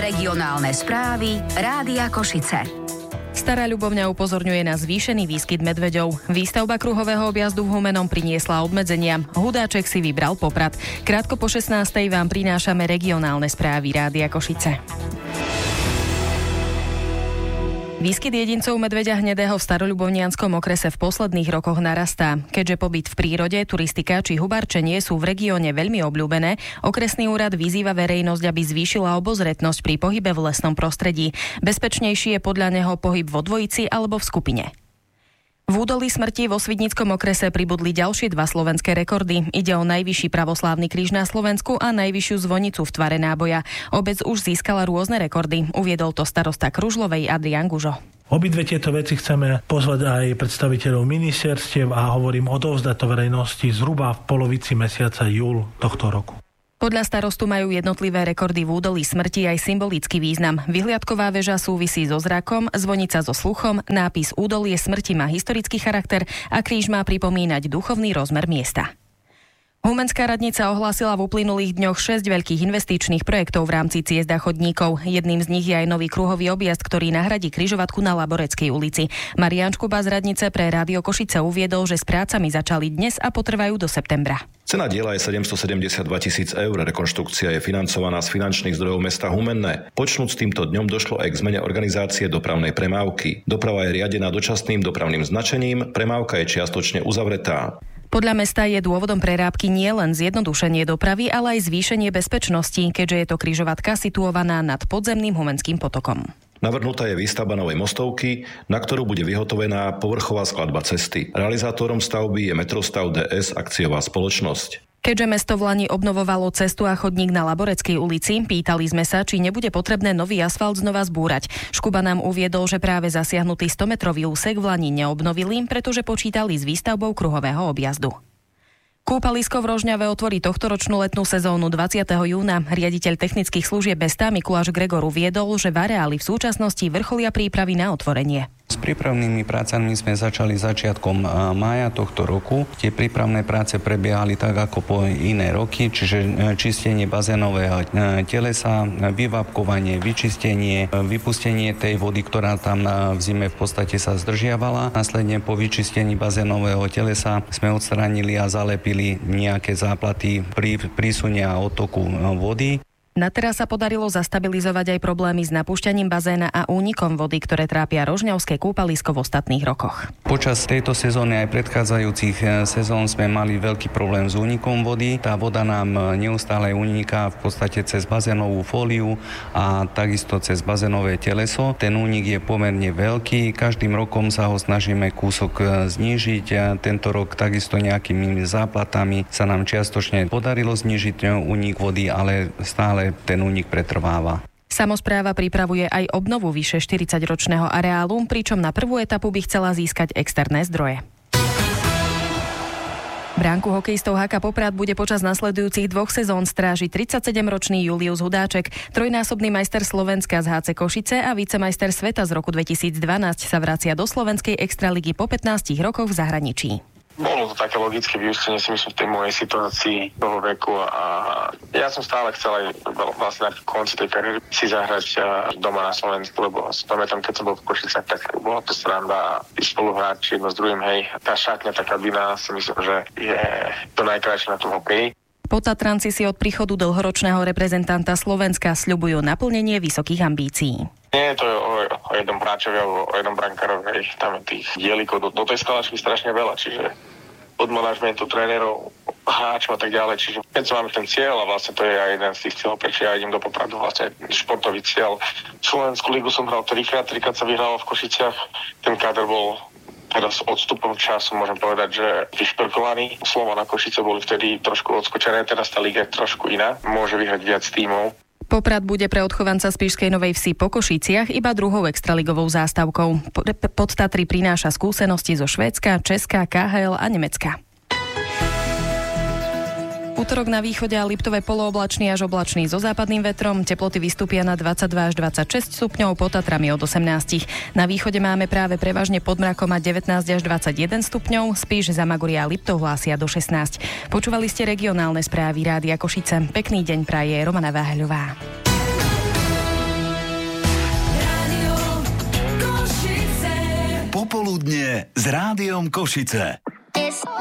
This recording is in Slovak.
Regionálne správy Rádia Košice. Stará Ľubovňa upozorňuje na zvýšený výskyt medveďov. Výstavba kruhového objazdu v Humennom priniesla obmedzenia. Hudáček si vybral Poprad. Krátko po 16:00 vám prinášame regionálne správy Rádia Košice. Výskyt jedincov medveďa hnedého v Staroľubovnianskom okrese v posledných rokoch narastá. Keďže pobyt v prírode, turistika či hubarčenie sú v regióne veľmi obľúbené, okresný úrad vyzýva verejnosť, aby zvýšila obozretnosť pri pohybe v lesnom prostredí. Bezpečnejší je podľa neho pohyb vo dvojici alebo v skupine. V údolí smrti vo Svidnickom okrese pribudli ďalšie 2 slovenské rekordy. Ide o najvyšší pravoslávny kríž na Slovensku a najvyššiu zvonicu v tvare náboja. Obec už získala rôzne rekordy. Uviedol to starosta Kružlovej Adrián Gužo. Obidve tieto veci chceme pozvať aj predstaviteľov ministerstiev a hovorím odovzdať to verejnosti zhruba v polovici mesiaca júl tohto roku. Podľa starostu majú jednotlivé rekordy v údolí smrti aj symbolický význam. Vyhliadková väža súvisí so zrakom, zvonica so sluchom, nápis údolie smrti má historický charakter a kríž má pripomínať duchovný rozmer miesta. Humenská radnica ohlásila v uplynulých dňoch 6 veľkých investičných projektov v rámci ciest a chodníkov. Jedným z nich je aj nový kruhový objazd, ktorý nahradí križovatku na Laboreckej ulici. Marián Škuba z radnice pre Rádio Košice uviedol, že s prácami začali dnes a potrvajú do septembra. Cena diela je 772 000 eur. Rekonštrukcia je financovaná z finančných zdrojov mesta Humenné. Počnúť s týmto dňom došlo aj k zmene organizácie dopravnej premávky. Doprava je riadená dočasným dopravným značením, premávka je čiastočne uzavretá. Podľa mesta je dôvodom prerábky nie len zjednodušenie dopravy, ale aj zvýšenie bezpečnosti, keďže je to križovatka situovaná nad podzemným Humenským potokom. Navrhnutá je výstavba novej mostovky, na ktorú bude vyhotovená povrchová skladba cesty. Realizátorom stavby je Metrostav DS akciová spoločnosť. Keďže mesto v lani obnovovalo cestu a chodník na Laboreckej ulici, pýtali sme sa, či nebude potrebné nový asfalt znova zbúrať. Škuba nám uviedol, že práve zasiahnutý 100-metrový úsek v lani neobnovili, pretože počítali s výstavbou kruhového objazdu. Kúpalisko v Rožňave otvorí tohtoročnú letnú sezónu 20. júna. Riaditeľ technických služieb Besta Mikuláš Gregor uviedol, že v areáli v súčasnosti vrcholia prípravy na otvorenie. S prípravnými prácami sme začali začiatkom mája tohto roku. Tie prípravné práce prebiehali tak ako po iné roky, čiže čistenie bazénového telesa, vyvapkovanie, vyčistenie, vypustenie tej vody, ktorá tam v zime v podstate sa zdržiavala. Následne po vyčistení bazénového telesa sme odstránili a zalepili nejaké záplaty pri prísune a odtoku vody. Na teraz sa podarilo zastabilizovať aj problémy s napúšťaním bazéna a únikom vody, ktoré trápia rožňavské kúpalisko v ostatných rokoch. Počas tejto sezóny aj predchádzajúcich sezón sme mali veľký problém s únikom vody. Tá voda nám neustále uniká v podstate cez bazénovú fóliu a takisto cez bazénové teleso. Ten únik je pomerne veľký. Každým rokom sa ho snažíme kúsok znížiť. Tento rok takisto nejakými záplatami sa nám čiastočne podarilo znížiť únik vody, ale stále ten únik pretrváva. Samospráva pripravuje aj obnovu vyše 40-ročného areálu, pričom na prvú etapu by chcela získať externé zdroje. Bránku hokejistov HK Poprad bude počas nasledujúcich 2 sezón strážiť 37-ročný Julius Hudáček. Trojnásobný majster Slovenska z HC Košice a vicemajster sveta z roku 2012 sa vracia do slovenskej extraligy po 15 rokoch v zahraničí. Bolo to také logické vyústenie, si myslím, v tej mojej situácii toho veku a ja som stále chcel aj vlastne na konci tej kariéry si zahrať doma na Slovensku, lebo si pamätám, keď som bol v Košicách, tak bola to sranda spoluhráči jedno s druhým, hej. Tá šatňa, tá kabina, si myslím, že je to najkrajšie na tom hokeji. Potatranci si od príchodu dlhoročného reprezentanta Slovenska sľubujú naplnenie vysokých ambícií. Nie je to o jednom hráčovi alebo o jednom brankárovi, tam je tých dielikov do tej skalačky strašne veľa, čiže od manažmentu, trénerov, hráčov a tak ďalej, čiže keď máme ten cieľ a vlastne to je aj jeden z tých cieľov, prečo ja idem do Popradu, vlastne športový cieľ. Slovenskú ligu som hral trikrát sa vyhralo v Košiciach, ten káder bol teraz odstupom času, môžem povedať, že vyšperkovaný. Slovan a Košice boli vtedy trošku odskočené, teraz tá liga je trošku iná, môže vyhrať viac tímov. Poprad bude pre odchovanca z Spišskej Novej Vsi po Košiciach iba druhou extraligovou zástavkou. Podtatry prináša skúsenosti zo Švédska, Česka, KHL a Nemecka. Utorok na východe a Liptove polooblačný až oblačný so západným vetrom. Teploty vystúpia na 22 až 26 stupňov, pod Tatrami od 18. Na východe máme práve prevažne pod mrakom a 19 až 21 stupňov. Spíš, Zamagoria a Liptov hlásia do 16. Počúvali ste regionálne správy Rádia Košice. Pekný deň praje Romana Váheľová. Dopoludne s Rádiom Košice.